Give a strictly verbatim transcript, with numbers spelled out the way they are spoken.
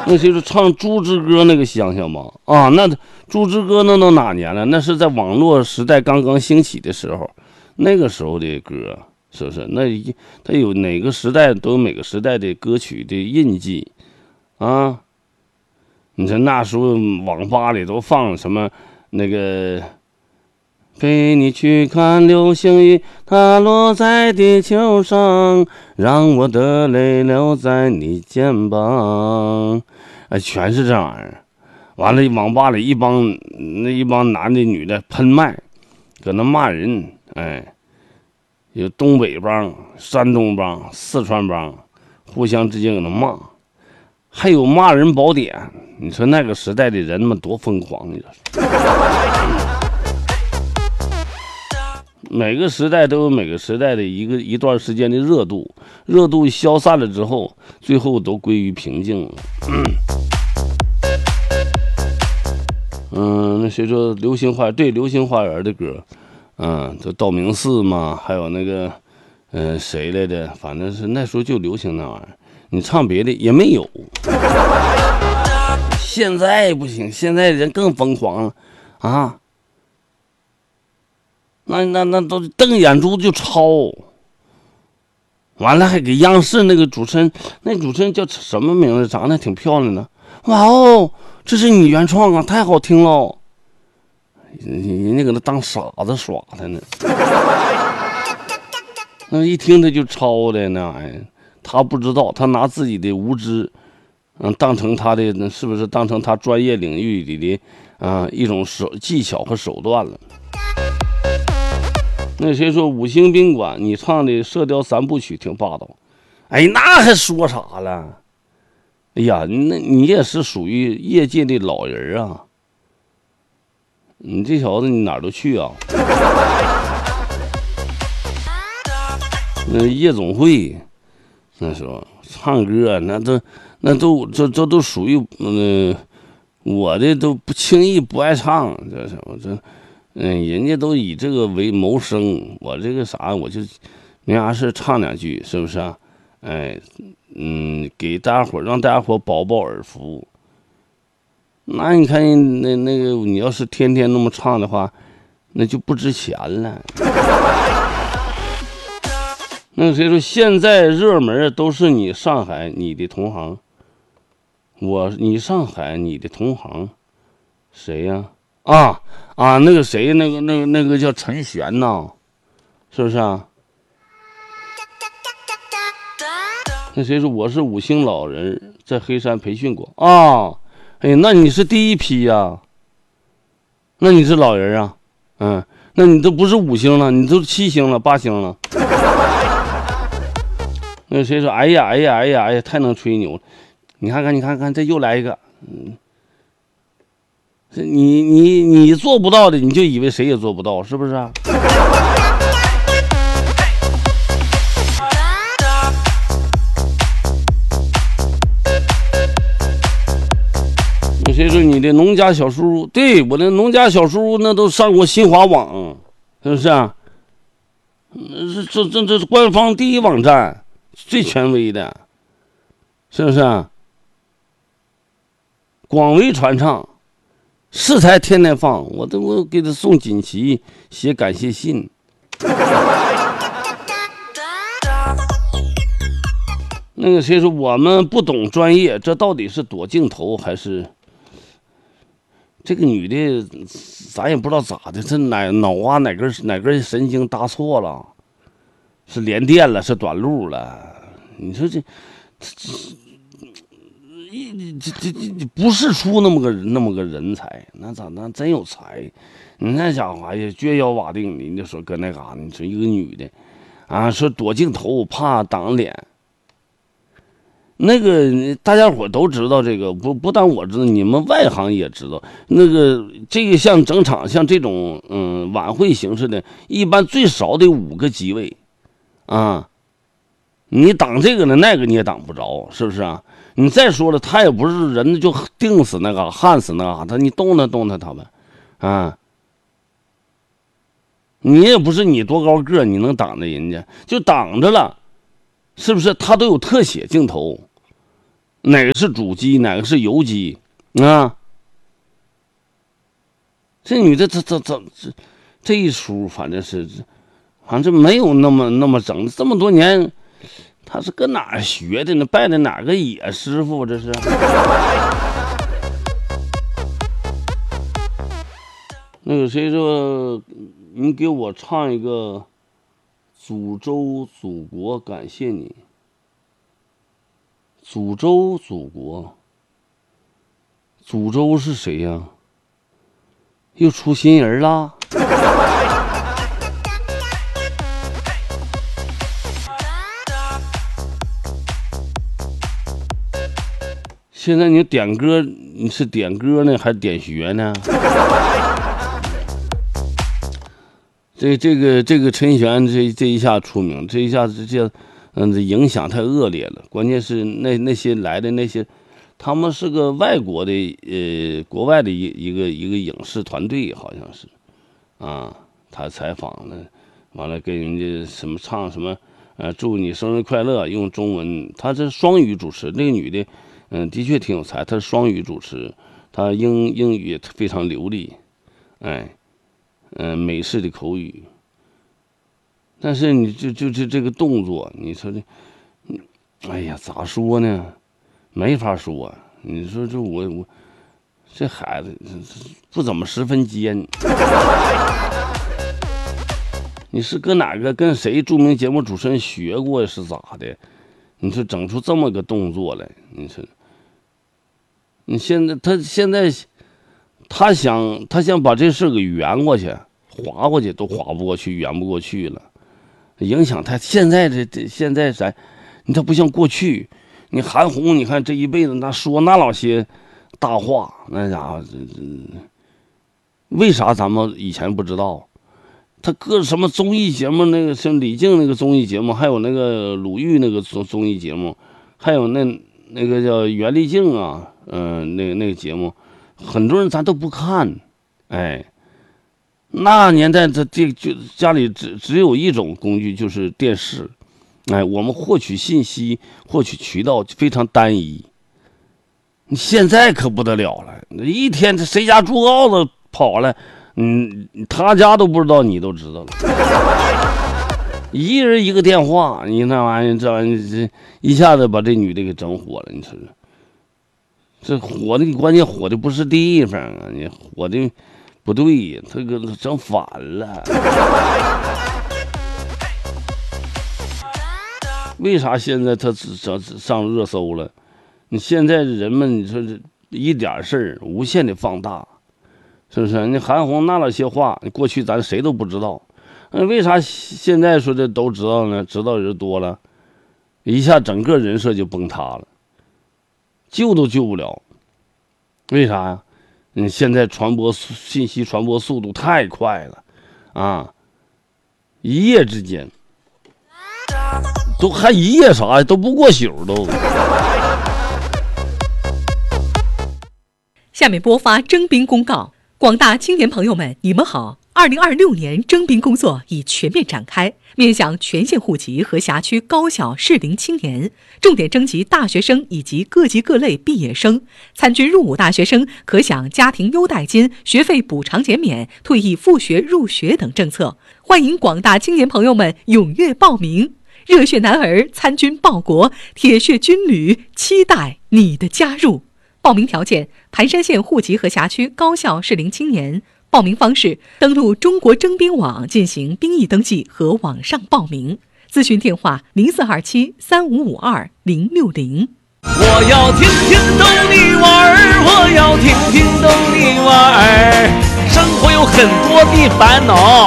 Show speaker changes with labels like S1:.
S1: 那谁说唱《猪之歌》那个想想吧？啊，那《猪之歌》那都哪年了？那是在网络时代刚刚兴起的时候，那个时候的歌，是不是？那它有哪个时代都有每个时代的歌曲的印记啊？你说那时候网吧里都放什么那个？陪你去看流星雨，它落在地球上，让我的泪流在你肩膀。哎，全是这玩意儿。完了，网吧里一帮那一帮男的女的喷麦，搁那骂人。哎，有东北帮、山东帮、四川帮，互相之间搁那骂。还有骂人宝典，你说那个时代的人们多疯狂，你说。每个时代都有每个时代的一个一段时间的热度，热度消散了之后，最后都归于平静了。嗯，嗯，那谁说流星花？对，流星花园的歌，嗯，就道明寺嘛，还有那个，嗯、呃，谁来的？反正是那时候就流行那玩意儿，你唱别的也没有。现在不行，现在人更疯狂了，啊！那那那都瞪眼珠就抄，完了还给央视那个主持人，那主持人叫什么名字？长得挺漂亮的。哇哦，这是你原创啊，太好听了！人家搁那当傻子耍他呢。那一听他就抄的那玩意儿，他不知道，他拿自己的无知，嗯，当成他的是不是当成他专业领域里的啊、呃、一种手技巧和手段了。那谁说五星宾馆你唱的《射雕三部曲》挺霸道？哎，那还说啥了？哎呀，那你也是属于业界的老人啊！你这小子你哪儿都去啊？那夜总会那时候唱歌，那都那都这这都属于嗯、呃，我的都不轻易不爱唱，这是我这。嗯，人家都以这个为谋生，我这个啥，我就没啥事唱两句，是不是啊？哎，嗯，给大家伙让大家伙饱饱耳福。那你看那那个，你要是天天那么唱的话，那就不值钱了。那谁说现在热门都是你上海你的同行？我你上海你的同行，谁呀？啊啊，那个谁，那个那个那个叫陈璇呐，是不是啊？那谁说我是五星老人，在黑山培训过啊？哎，那你是第一批呀、啊？那你是老人啊？嗯，那你都不是五星了，你都七星了，八星了。那谁说？哎呀哎呀哎呀哎呀，太能吹牛了！你看看你看看，这又来一个，嗯。你你你做不到的，你就以为谁也做不到，是不是啊？有谁说你的农家小叔？对，我的农家小叔那都上过新华网，是不是啊？这这这是官方第一网站，最权威的，是不是啊？广为传唱。是才天天放，我都我给他送锦旗，写感谢信。那个谁说我们不懂专业，这到底是躲镜头还是？这个女的，咱也不知道咋的，这哪脑瓜哪根哪根神经搭错了，是连电了，是短路了。你说这这。这这这不是出那么个那么个人才，那咋那真有才？你那家伙哎呀，撅腰瓦定的，你就说搁那嘎，你说一个女的，啊，说躲镜头怕挡脸，那个大家伙都知道这个，不不但我知道，你们外行也知道。那个这个像整场像这种嗯晚会形式的，一般最少得五个机位，啊，你挡这个呢，那个你也挡不着，是不是啊？你再说了，他也不是人就定死那个焊死那个，他你动他动他他们，啊，你也不是你多高个你能挡着人家，就挡着了，是不是？他都有特写镜头， 哪个是主机，哪个是游击啊？这女的，这这这这这一出，反正是，反正没有那么那么整。这么多年，她是搁哪儿学的呢？拜的哪个野师傅？这是。那个谁说，你给我唱一个《诅咒祖国》，感谢你。诅咒祖国，诅咒是谁呀？又出新人啦！现在你点歌，你是点歌呢，还是点学呢？这这个这个陈璇这这一下出名，这一下子这嗯，这影响太恶劣了。关键是那那些来的那些，他们是个外国的呃国外的一一个一个影视团队，好像是啊。他采访了，完了跟人家什么唱什么呃祝你生日快乐，用中文，他这双语主持。那个女的嗯的确挺有才，她是双语主持，她英英语也非常流利，哎。嗯，美式的口语，但是你就就这这个动作，你说这，哎呀，咋说呢？没法说。你说这我我这孩子不怎么十分尖。你是跟哪个跟谁著名节目主持人学过是咋的？你说整出这么个动作来，你说，你现在他现在。他想，他想把这事给圆过去，划过去都划不过去，圆不过去了，影响他。现在这这现在咱，你他不像过去，你韩红，你看这一辈子那说那老些大话，那家伙，这这为啥咱们以前不知道？他各什么综艺节目，那个像李静那个综艺节目，还有那个鲁豫那个综综艺节目，还有那那个叫袁立静啊，嗯、呃，那个那个节目。很多人咱都不看，哎，那年代这这就家里只只有一种工具，就是电视，哎，我们获取信息、获取渠道非常单一。你现在可不得了了，一天这谁家猪羔子跑了，嗯，他家都不知道，你都知道了。一人一个电话，你那玩意儿，这玩意儿这一下子把这女的给整火了，你说说。这火的关键火的不是地方啊，你火的不对，他给整反了。为啥现在他只上上热搜了？你现在人们你说这一点事儿无限的放大，是不是？你韩红那了些话，过去咱谁都不知道，那为啥现在说这都知道呢？知道人多了，一下整个人设就崩塌了。救都救不了，为啥呀？嗯，现在传播信息传播速度太快了，啊，一夜之间，都还一夜啥呀？都不过宿都。
S2: 下面播发征兵公告，广大青年朋友们，你们好！二零二六年征兵工作已全面展开，面向全县户籍和辖区高校适龄青年，重点征集大学生以及各级各类毕业生。参军入伍大学生可享家庭优待金、学费补偿减免、退役复学入学等政策。欢迎广大青年朋友们踊跃报名，热血男儿参军报国，铁血军旅期待你的加入。报名条件：盘山县户籍和辖区高校适龄青年。报名方式：登录中国征兵网进行兵役登记和网上报名。咨询电话：零四二七三五五二零六零。
S3: 我要听听逗你玩儿，我要听听逗你玩儿。生活有很多的烦恼。